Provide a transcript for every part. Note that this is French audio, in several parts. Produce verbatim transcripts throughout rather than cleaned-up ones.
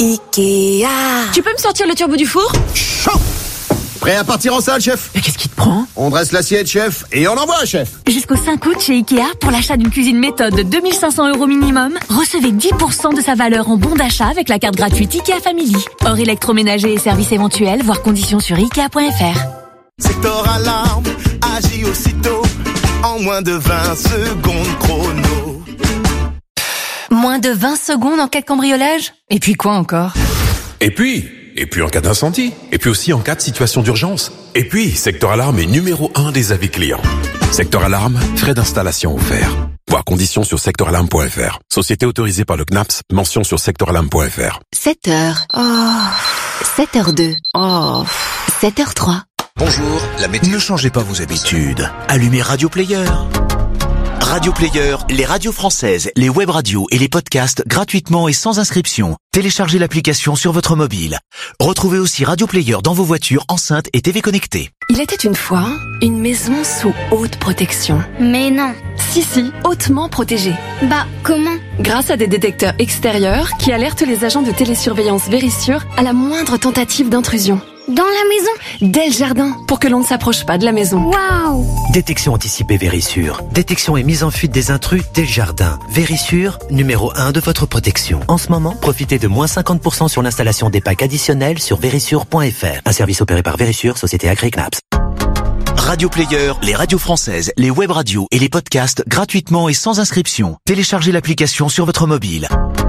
Ikea. Tu peux me sortir le turbo du four ? Chaud. Prêt à partir en salle, chef ? Mais qu'est-ce qui te prend ? On dresse l'assiette, chef, et on envoie, chef. Jusqu'au cinq août chez Ikea, pour l'achat d'une cuisine méthode de deux mille cinq cents euros minimum, recevez dix pour cent de sa valeur en bon d'achat avec la carte gratuite Ikea Family. Hors électroménager et services éventuels, voir conditions sur ikea point f r. Secteur Alarme agit aussitôt en moins de vingt secondes chrono. Moins de vingt secondes en cas de cambriolage ? Et puis quoi encore ? Et puis, et puis en cas d'incendie, et puis aussi en cas de situation d'urgence. Et puis, Secteur Alarme est numéro un des avis clients. Secteur Alarme, frais d'installation offerts. Voir conditions sur secteur alarme point f r. Société autorisée par le C N A P S, mention sur secteur alarme point f r. sept heures. Oh. sept heures deux. Oh. sept heures trois. Bonjour, la météo. Ne changez pas vos habitudes. Allumez Radio Player. Radio Player, les radios françaises, les web radios et les podcasts gratuitement et sans inscription. Téléchargez l'application sur votre mobile. Retrouvez aussi Radio Player dans vos voitures, enceintes et T V connectées. Il était une fois une maison sous haute protection. Mais non. Si, si, hautement protégée. Bah, comment ? Grâce à des détecteurs extérieurs qui alertent les agents de télésurveillance Vérissure à la moindre tentative d'intrusion. Dans la maison ? Dès le jardin, pour que l'on ne s'approche pas de la maison. Waouh ! Détection anticipée Vérissure. Détection et mise en fuite des intrus dès le jardin. Vérissure, numéro un de votre protection. En ce moment, profitez de moins cinquante pour cent sur l'installation des packs additionnels sur vérissure point f r. Un service opéré par Vérissure, société agréée C N A P S. Radio Player, les radios françaises, les web radios et les podcasts gratuitement et sans inscription. Téléchargez l'application sur votre mobile.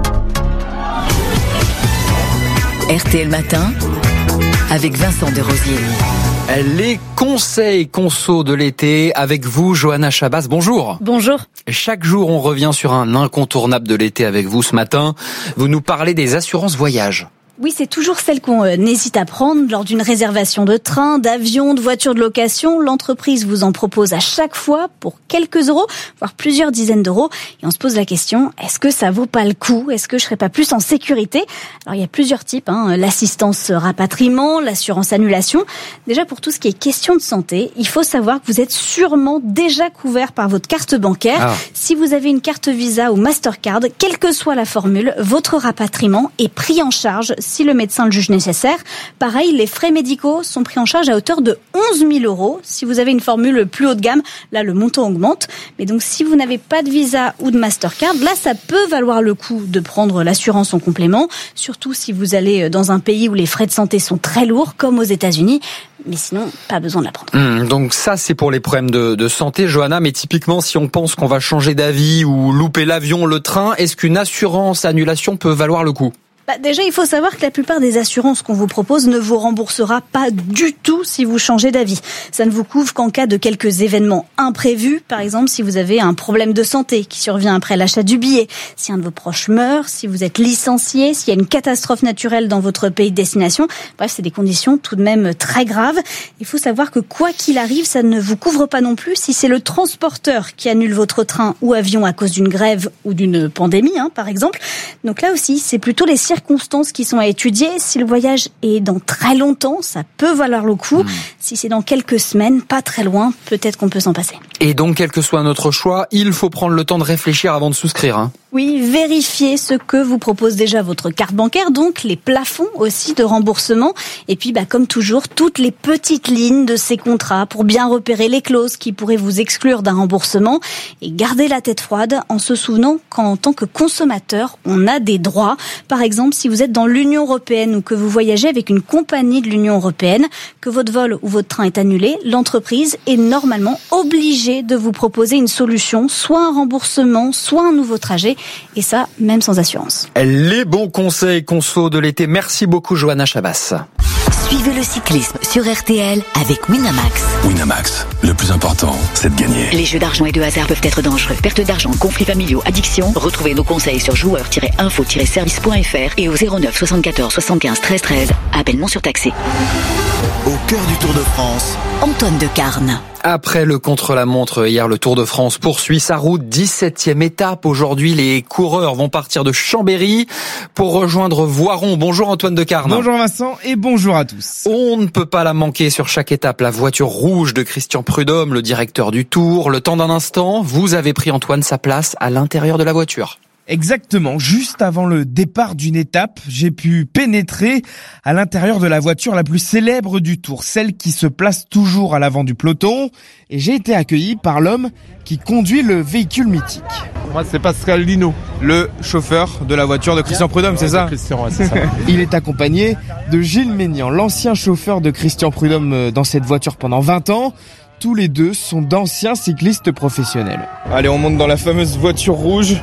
R T L Matin avec Vincent Desrosiers. Les conseils conso de l'été avec vous, Johanna Chabas. Bonjour. Bonjour. Chaque jour, on revient sur un incontournable de l'été avec vous. Ce matin, vous nous parlez des assurances voyage. Oui, c'est toujours celle qu'on euh, hésite à prendre lors d'une réservation de train, d'avion, de voiture de location. L'entreprise vous en propose à chaque fois pour quelques euros, voire plusieurs dizaines d'euros. Et on se pose la question, est-ce que ça vaut pas le coup ? Est-ce que je serais pas plus en sécurité ? Alors, il y a plusieurs types, hein, l'assistance rapatriement, l'assurance annulation. Déjà, pour tout ce qui est question de santé, il faut savoir que vous êtes sûrement déjà couvert par votre carte bancaire. Ah. Si vous avez une carte Visa ou Mastercard, quelle que soit la formule, votre rapatriement est pris en charge si le médecin le juge nécessaire. Pareil, les frais médicaux sont pris en charge à hauteur de onze mille euros. Si vous avez une formule plus haut de gamme, là, le montant augmente. Mais donc, si vous n'avez pas de Visa ou de Mastercard, là, ça peut valoir le coup de prendre l'assurance en complément, surtout si vous allez dans un pays où les frais de santé sont très lourds, comme aux États-Unis. Mais sinon, pas besoin de la prendre. Mmh, donc ça, c'est pour les problèmes de, de santé, Johanna. Mais typiquement, si on pense qu'on va changer d'avis ou louper l'avion, le train, est-ce qu'une assurance annulation peut valoir le coup ? Bah déjà, il faut savoir que la plupart des assurances qu'on vous propose ne vous remboursera pas du tout si vous changez d'avis. Ça ne vous couvre qu'en cas de quelques événements imprévus. Par exemple, si vous avez un problème de santé qui survient après l'achat du billet, si un de vos proches meurt, si vous êtes licencié, s'il y a une catastrophe naturelle dans votre pays de destination. Bref, c'est des conditions tout de même très graves. Il faut savoir que quoi qu'il arrive, ça ne vous couvre pas non plus si c'est le transporteur qui annule votre train ou avion à cause d'une grève ou d'une pandémie, hein, par exemple. Donc là aussi, c'est plutôt les circonstances qui sont à étudier. Si le voyage est dans très longtemps, ça peut valoir le coup. Mmh. Si c'est dans quelques semaines, pas très loin, peut-être qu'on peut s'en passer. Et donc, quel que soit notre choix, il faut prendre le temps de réfléchir avant de souscrire, hein. Oui, vérifiez ce que vous propose déjà votre carte bancaire, donc les plafonds aussi de remboursement. Et puis, bah, comme toujours, toutes les petites lignes de ces contrats pour bien repérer les clauses qui pourraient vous exclure d'un remboursement. Et gardez la tête froide en se souvenant qu'en tant que consommateur, on a des droits. Par exemple, si vous êtes dans l'Union européenne ou que vous voyagez avec une compagnie de l'Union européenne, que votre vol ou votre train est annulé, l'entreprise est normalement obligée de vous proposer une solution, soit un remboursement, soit un nouveau trajet. Et ça, même sans assurance. Les bons conseils conso de l'été. Merci beaucoup, Johanna Chabas. Suivez le cyclisme sur R T L avec Winamax. Winamax, le plus important, c'est de gagner. Les jeux d'argent et de hasard peuvent être dangereux. Perte d'argent, conflits familiaux, addiction. Retrouvez nos conseils sur joueurs tiret info tiret service point f r et au zéro neuf soixante-quatorze soixante-quinze treize treize. Appel non surtaxé. Au cœur du Tour de France, Antoine Decarne. Après le contre-la-montre hier, le Tour de France poursuit sa route. dix-septième étape. Aujourd'hui, les coureurs vont partir de Chambéry pour rejoindre Voiron. Bonjour Antoine Decarne. Bonjour Vincent et bonjour à tous. On ne peut pas la manquer sur chaque étape. La voiture rouge de Christian Prudhomme, le directeur du Tour. Le temps d'un instant, vous avez pris Antoine sa place à l'intérieur de la voiture. Exactement, juste avant le départ d'une étape, j'ai pu pénétrer à l'intérieur de la voiture la plus célèbre du Tour, celle qui se place toujours à l'avant du peloton, et j'ai été accueilli par l'homme qui conduit le véhicule mythique. Moi, c'est Pascal Lino, le chauffeur de la voiture de Christian Prudhomme, c'est ça ? Christian, ouais, c'est ça. Il est accompagné de Gilles Ménian, l'ancien chauffeur de Christian Prudhomme dans cette voiture pendant vingt ans. Tous les deux sont d'anciens cyclistes professionnels. Allez, on monte dans la fameuse voiture rouge.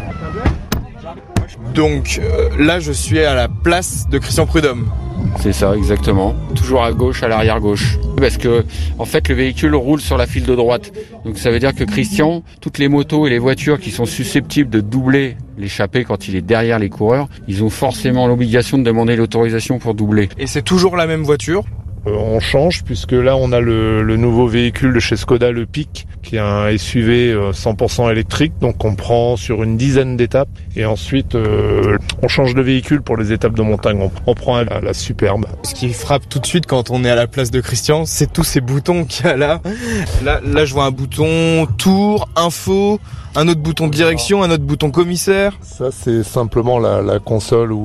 Donc euh, là, je suis à la place de Christian Prudhomme. C'est ça, exactement. Toujours à gauche, à l'arrière gauche. Parce que, en fait, le véhicule roule sur la file de droite. Donc ça veut dire que Christian, toutes les motos et les voitures qui sont susceptibles de doubler l'échappée quand il est derrière les coureurs, ils ont forcément l'obligation de demander l'autorisation pour doubler. Et c'est toujours la même voiture ? Euh, on change puisque là on a le, le nouveau véhicule de chez Skoda, le Pick, qui est un S U V cent pour cent électrique, donc on prend sur une dizaine d'étapes et ensuite euh, on change de véhicule pour les étapes de montagne, on, on prend la, la Superbe. Ce qui frappe tout de suite quand on est à la place de Christian, c'est tous ces boutons qu'il y a là. Là, là je vois un bouton tour, info, un autre bouton direction, un autre bouton commissaire. Ça c'est simplement la, la console où